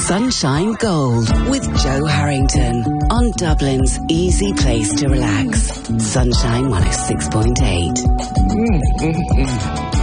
Sunshine Gold with Joe Harrington on Dublin's easy place to relax. Sunshine 106.8.